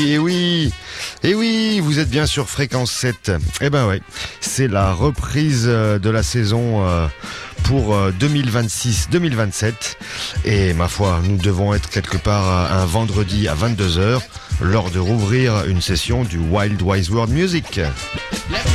Et oui, vous êtes bien sur Fréquence 7. Eh ben ouais, c'est la reprise de la saison pour 2026-2027. Et ma foi, nous devons être quelque part un vendredi à 22h, lors de rouvrir une session du Wild Wise World Music.